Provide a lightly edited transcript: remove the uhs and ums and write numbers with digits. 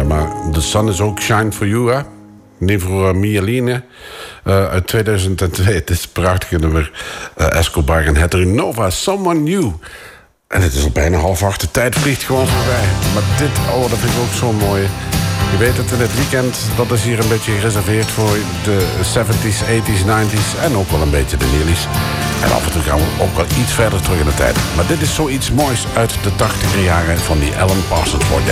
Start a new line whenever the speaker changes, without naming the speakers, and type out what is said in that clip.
heren. Maar The Sun is ook Shine For You, hè? Niet voor Mialine. Uit 2002. Het is een prachtige nummer. Escobar en Heather Nova, Someone New. En het is al bijna 7:30. De tijd vliegt gewoon voorbij. Maar dit, dat vind ik ook zo mooi. Je weet het, in het weekend, dat is hier een beetje gereserveerd voor de 70s, 80s, 90s en ook wel een beetje de nillies. En af en toe gaan we ook wel iets verder terug in de tijd. Maar dit is zoiets moois uit de 80er jaren van die Alan Parsons Project.